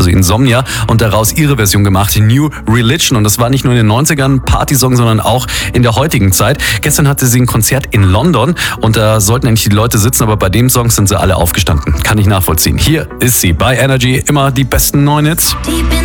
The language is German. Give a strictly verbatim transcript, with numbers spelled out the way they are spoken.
also Insomnia, und daraus ihre Version gemacht, New Religion. Und das war nicht nur in den neunzigern Partysong, sondern auch in der heutigen Zeit. Gestern hatte sie ein Konzert in London und da sollten eigentlich die Leute sitzen, aber bei dem Song sind sie alle aufgestanden. Kann ich nachvollziehen. Hier ist sie bei Energy, immer die besten neuen Hits.